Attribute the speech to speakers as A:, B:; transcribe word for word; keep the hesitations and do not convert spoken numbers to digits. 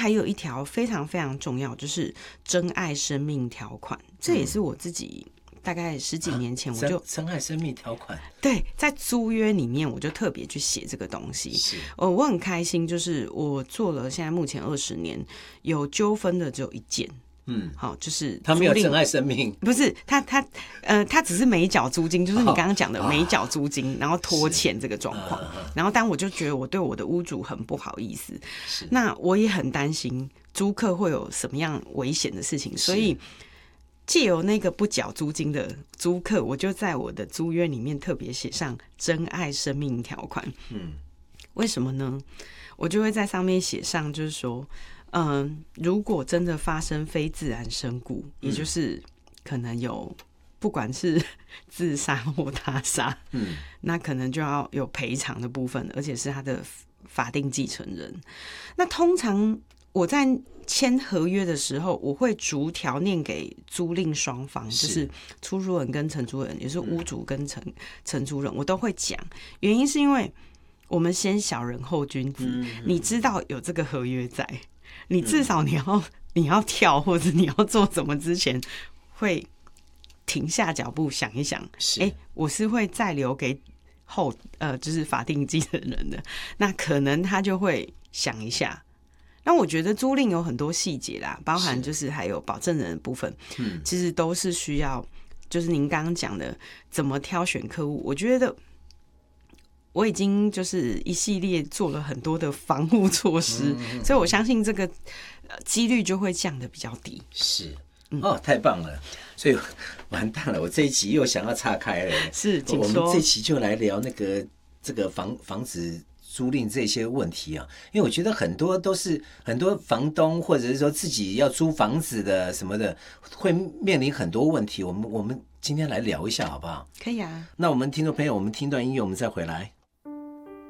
A: 还有一条非常非常重要，就是珍爱生命条款，这也是我自己大概十几年前我就、
B: 啊、珍爱生命条款，
A: 对，在租约里面我就特别去写这个东西。是，呃，我很开心，就是我做了现在目前二十年，有纠纷的只有一件。嗯，好，就是
B: 他没有珍爱生命，
A: 不是他他呃，他只是没缴租金，就是你刚刚讲的没缴租金，哦、然后拖欠这个状况。然后，但我就觉得我对我的屋主很不好意思，那我也很担心租客会有什么样危险的事情，所以借由那个不缴租金的租客，我就在我的租约里面特别写上珍爱生命条款。嗯，为什么呢？我就会在上面写上，就是说。嗯，如果真的发生非自然身故，也就是可能有不管是自杀或他杀，嗯，那可能就要有赔偿的部分，而且是他的法定继承人。那通常我在签合约的时候，我会逐条念给租赁双方，是就是出租人跟承租人，也就是屋主跟承承租人，我都会讲。原因是因为我们先小人后君子，嗯、你知道有这个合约在。你至少你要、嗯、你要跳或者你要做什么之前，会停下脚步想一想，哎、欸，我是会再留给后呃，就是法定继承人的，那可能他就会想一下。那我觉得租赁有很多细节啦，包含就是还有保证人的部分，嗯，其实都是需要，就是您刚刚讲的怎么挑选客户，我觉得。我已经就是一系列做了很多的防护措施，嗯、所以我相信这个几率就会降得比较低。
B: 是，哦，太棒了！所以完蛋了，我这一集又想要岔开了。
A: 是，请说。
B: 我们这一期就来聊那个这个房房子租赁这些问题啊，因为我觉得很多都是很多房东或者是说自己要租房子的什么的，会面临很多问题。我们我们今天来聊一下好不好？
A: 可以啊。
B: 那我们听众朋友，我们听段音乐，我们再回来。